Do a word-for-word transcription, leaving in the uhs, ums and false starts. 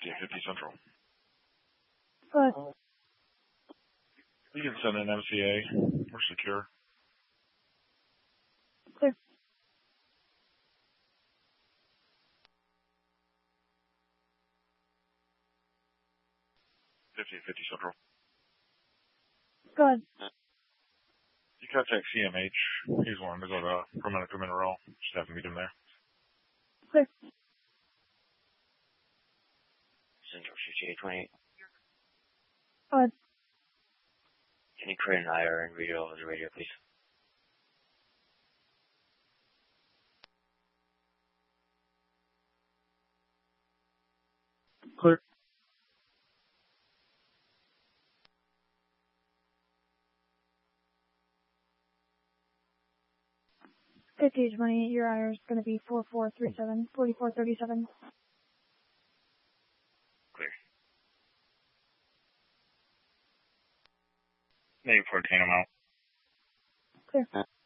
fifty fifty Central. Good. You can send an M C A. We're secure. Clear. fifty fifty Central. Good. You contact C M H. He's wanting to go to Permanente Mineral. Just have to meet him there. Clear. Central fifty-eight twenty-eight. Good. Can you create an I R and read it over the radio, please? Clear. fifty twenty-eight, your I R is going to be four four three seven, forty-four thirty-seven. Clear. Maybe fourteen, I'm out. Clear.